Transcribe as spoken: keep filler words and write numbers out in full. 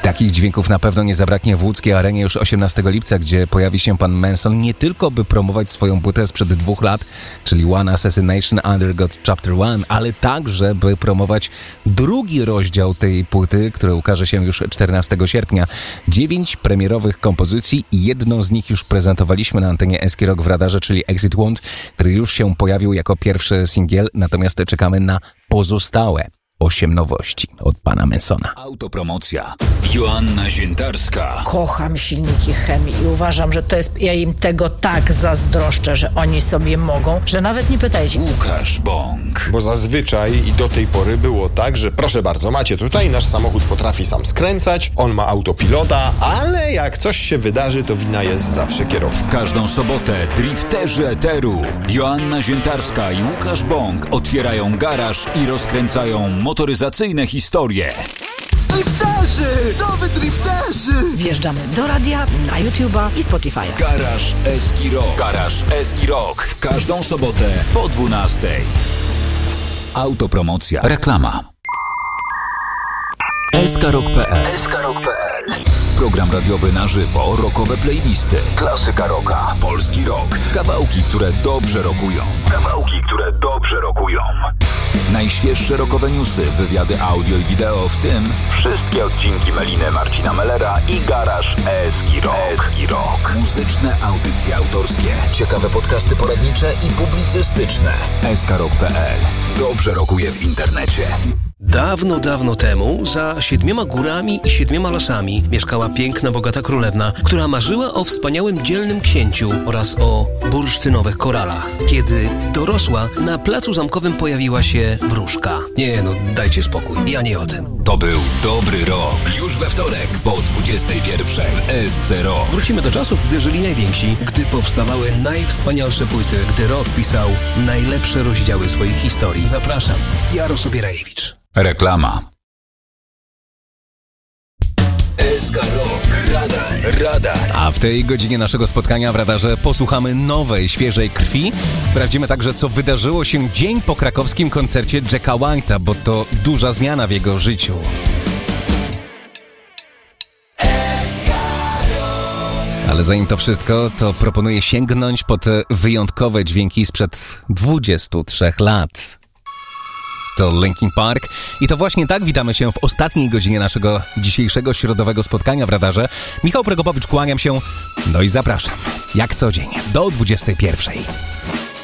Takich dźwięków na pewno nie zabraknie w łódzkiej arenie już osiemnastego lipca, gdzie pojawi się pan Manson nie tylko by promować swoją płytę sprzed dwóch lat, czyli One Assassination Under God Chapter One, ale także by promować drugi rozdział tej płyty, który ukaże się już czternastego sierpnia. Dziewięć premierowych kompozycji i jedną z nich już prezentowaliśmy na antenie Eski Rock w radarze, czyli Exit Wound, który już się pojawił jako pierwszy singiel, natomiast czekamy na pozostałe osiem nowości od pana Mansona. Autopromocja. Joanna Ziętarska. Kocham silniki chemii i uważam, że to jest... Ja im tego tak zazdroszczę, że oni sobie mogą, że nawet nie pytajcie. Łukasz Bąk. Bo zazwyczaj i do tej pory było tak, że proszę bardzo, macie tutaj, nasz samochód potrafi sam skręcać, on ma autopilota, ale jak coś się wydarzy, to wina jest zawsze kierowcy. Każdą sobotę drifterzy eteru Joanna Ziętarska i Łukasz Bąk otwierają garaż i rozkręcają motoryzacyjne historie. Drifterzy! To wy drifterzy! Wjeżdżamy do radia, na YouTube'a i Spotify'a. Garaż Eski Rock. Garaż Eski Rock. W każdą sobotę po dwunastej. Autopromocja. Reklama. eskarok kropka pe el. eskarok kropka pe el. Program radiowy na żywo, rockowe playlisty, Klasyka rocka, polski rock, kawałki, które dobrze rockują. kawałki, które dobrze rockują. Najświeższe rockowe newsy, wywiady audio i wideo, w tym Wszystkie odcinki Meliny Marcina Mellera i Garaż Eski Rock. Eski Rock. muzyczne audycje autorskie, ciekawe podcasty poradnicze i publicystyczne. eskarok kropka pe el. Dobrze rockuje w internecie. Dawno, dawno temu, za siedmioma górami i siedmioma lasami mieszkała piękna, bogata królewna, która marzyła o wspaniałym, dzielnym księciu oraz o bursztynowych koralach. Kiedy dorosła, na placu zamkowym pojawiła się wróżka. Nie no, dajcie spokój, ja nie o tym. To był dobry rok. Już we wtorek po dwudziestej pierwszej w S C Rock. Wrócimy do czasów, gdy żyli najwięksi, gdy powstawały najwspanialsze płyty, gdy rock pisał najlepsze rozdziały swoich historii. Zapraszam, Jaros Obierajewicz. Reklama. S K Rock. Radar. Radar. A w tej godzinie naszego spotkania w radarze posłuchamy nowej, świeżej krwi. Sprawdzimy także, co wydarzyło się dzień po krakowskim koncercie Jacka White'a, bo to duża zmiana w jego życiu. Ale zanim to wszystko, to proponuję sięgnąć po te wyjątkowe dźwięki sprzed dwudziestu trzech lat. To Linkin Park i to właśnie tak witamy się w ostatniej godzinie naszego dzisiejszego środowego spotkania w radarze. Michał Prokopowicz, kłaniam się, no i zapraszam, jak co dzień, do dwudziestej pierwszej.